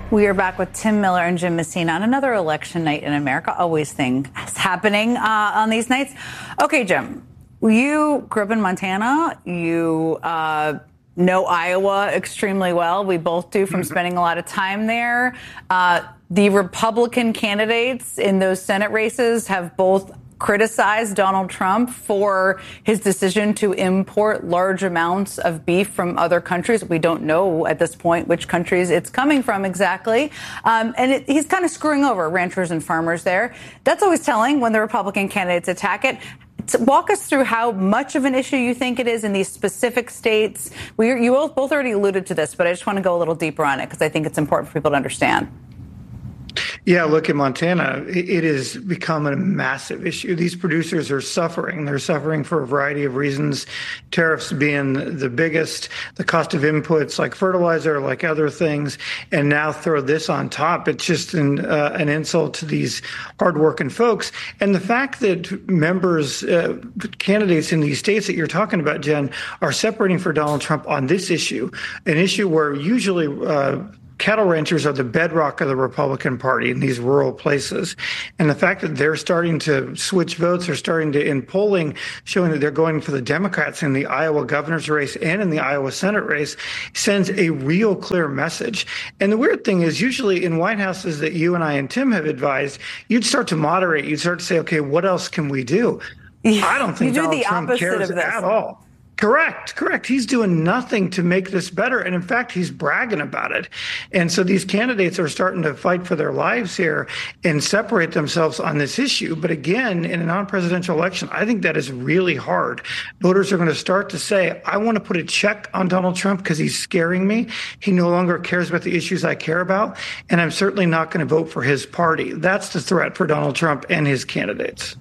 We are back with Tim Miller and Jim Messina on another election night in America. Always things happening on these nights. Okay, Jim, you grew up in Montana. You know Iowa extremely well. We both do from spending a lot of time there. The Republican candidates in those Senate races have both criticized Donald Trump for his decision to import large amounts of beef from other countries. We don't know at this point which countries it's coming from exactly. He's kind of screwing over ranchers and farmers there. That's always telling when the Republican candidates attack it. Walk us through how much of an issue you think it is in these specific states. You both already alluded to this, but I just want to go a little deeper on it because I think it's important for people to understand. Yeah, look, in Montana, it has become a massive issue. These producers are suffering. They're suffering for a variety of reasons, tariffs being the biggest, the cost of inputs like fertilizer, like other things, and now throw this on top. It's just an insult to these hardworking folks. And the fact that members, candidates in these states that you're talking about, Jen, are separating for Donald Trump on this issue, an issue where usually cattle ranchers are the bedrock of the Republican Party in these rural places. And the fact that they're starting to switch votes or starting to, in polling, showing that they're going for the Democrats in the Iowa governor's race and in the Iowa Senate race sends a real clear message. And the weird thing is usually in White Houses that you and I and Tim have advised, you'd start to moderate. You'd start to say, okay, what else can we do? I don't think Donald Trump cares at all. Correct. He's doing nothing to make this better. And in fact, he's bragging about it. And so these candidates are starting to fight for their lives here and separate themselves on this issue. But again, in a non-presidential election, I think that is really hard. Voters are going to start to say, I want to put a check on Donald Trump because he's scaring me. He no longer cares about the issues I care about. And I'm certainly not going to vote for his party. That's the threat for Donald Trump and his candidates.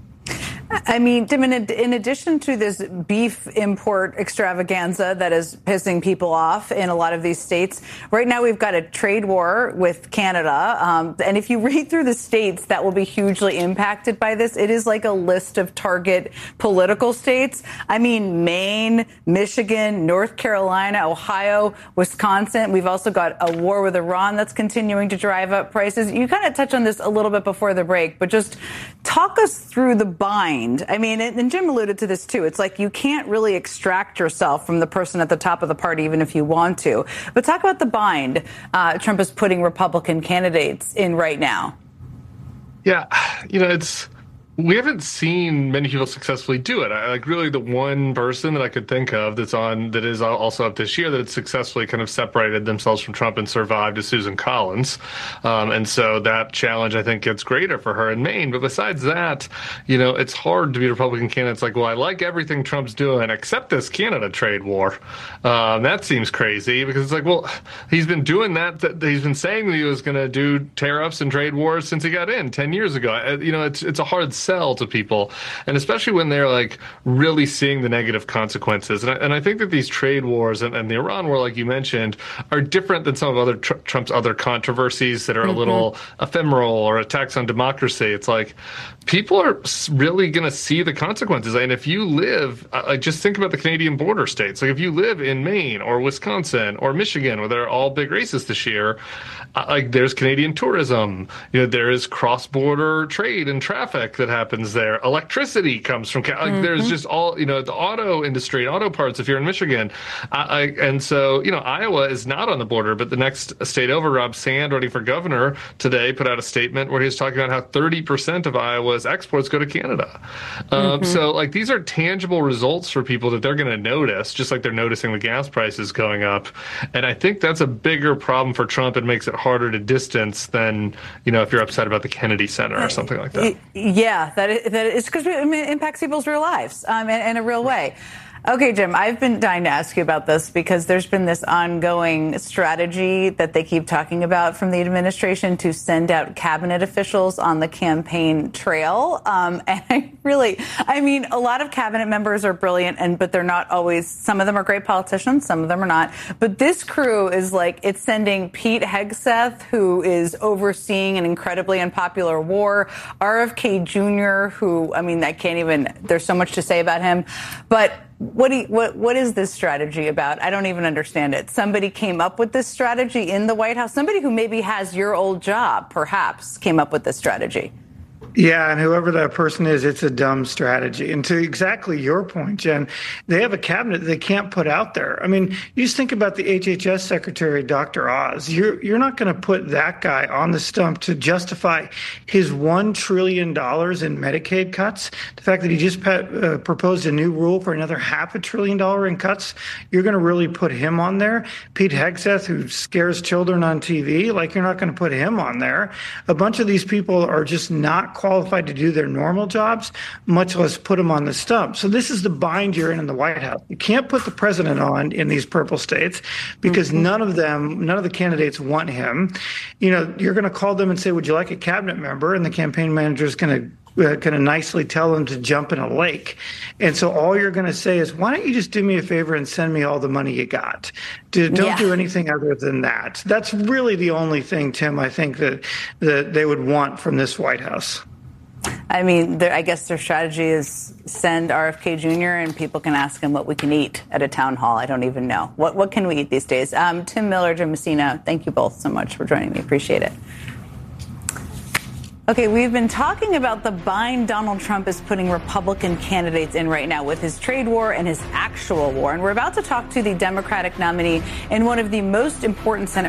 I mean, Tim, in addition to this beef import extravaganza that is pissing people off in a lot of these states, right now we've got a trade war with Canada. And if you read through the states that will be hugely impacted by this, it is like a list of target political states. I mean, Maine, Michigan, North Carolina, Ohio, Wisconsin. We've also got a war with Iran that's continuing to drive up prices. You kind of touched on this a little bit before the break, but just talk us through the bind. I mean, and Jim alluded to this too. It's like you can't really extract yourself from the person at the top of the party, even if you want to. But talk about the bind Trump is putting Republican candidates in right now. Yeah, we haven't seen many people successfully do it. Really the one person that I could think of that is also up this year that had successfully kind of separated themselves from Trump and survived is Susan Collins. And so that challenge, I think, gets greater for her in Maine. But besides that, it's hard to be a Republican candidate. It's like, well, I like everything Trump's doing except this Canada trade war. That seems crazy because it's like, well, he's been doing that. He's been saying that he was going to do tariffs and trade wars since he got in 10 years ago. It's a hard sell to people, and especially when they're like really seeing the negative consequences. And I think that these trade wars and the Iran war, like you mentioned, are different than some of Trump's other controversies that are a little ephemeral or attacks on democracy. It's like people are really going to see the consequences. And if you live, just think about the Canadian border states. Like if you live in Maine or Wisconsin or Michigan, where they're all big races this year, there's Canadian tourism. There is cross-border trade and traffic that happens there. Electricity comes from there's just all the auto industry and auto parts if you're in Michigan, and so Iowa is not on the border, but the next state over, Rob Sand, running for governor today, put out a statement where he was talking about how 30% of Iowa's exports go to Canada. So these are tangible results for people that they're going to notice, just like they're noticing the gas prices going up. And I think that's a bigger problem for Trump and makes it harder to distance than if you're upset about the Kennedy Center or something like that. Yeah, that is because it impacts people's real lives in a real way. Okay, Jim, I've been dying to ask you about this because there's been this ongoing strategy that they keep talking about from the administration to send out cabinet officials on the campaign trail. And a lot of cabinet members are brilliant, but they're not always, some of them are great politicians, some of them are not. But this crew is it's sending Pete Hegseth, who is overseeing an incredibly unpopular war, RFK Jr., who, I can't even, there's so much to say about him. But What is this strategy about? I don't even understand it. Somebody came up with this strategy in the White House. Somebody who maybe has your old job, perhaps, came up with this strategy. Yeah, and whoever that person is, it's a dumb strategy. And to exactly your point, Jen, they have a cabinet they can't put out there. I mean, you just think about the HHS Secretary, Dr. Oz. You're not going to put that guy on the stump to justify his $1 trillion in Medicaid cuts. The fact that he just proposed a new rule for another $500 billion in cuts, you're going to really put him on there. Pete Hegseth, who scares children on TV, like you're not going to put him on there. A bunch of these people are just not qualified to do their normal jobs, much less put them on the stump. So this is the bind you're in the White House. You can't put the president on in these purple states because none of the candidates want him. You know, you're going to call them and say, would you like a cabinet member? And the campaign manager is going to nicely tell them to jump in a lake. And so all you're going to say is, why don't you just do me a favor and send me all the money you got? Don't do anything other than that. That's really the only thing, Tim, I think that they would want from this White House. I mean, I guess their strategy is send RFK Jr. and people can ask him what we can eat at a town hall. I don't even know. What can we eat these days? Tim Miller, Jim Messina, thank you both so much for joining me. Appreciate it. Okay, we've been talking about the bind Donald Trump is putting Republican candidates in right now with his trade war and his actual war. And we're about to talk to the Democratic nominee in one of the most important Senate